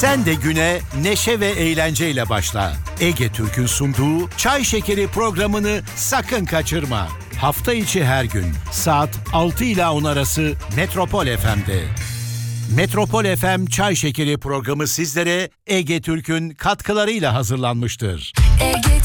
Sen de güne neşe ve eğlenceyle başla. Ege Türk'ün sunduğu Çay Şekeri programını sakın kaçırma. Hafta içi her gün saat 6 ila 10 arası Metropol FM'de. Metropol FM Çay Şekeri programı sizlere Ege Türk'ün katkılarıyla hazırlanmıştır.